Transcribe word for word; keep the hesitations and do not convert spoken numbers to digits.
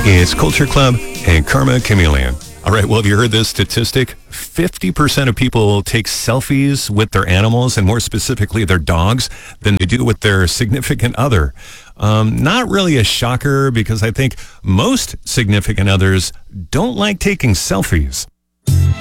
It's Culture Club and Karma Chameleon. All right, well, have you heard this statistic? fifty percent of people take selfies with their animals, and more specifically their dogs, than they do with their significant other. Um, not really a shocker, because I think most significant others don't like taking selfies.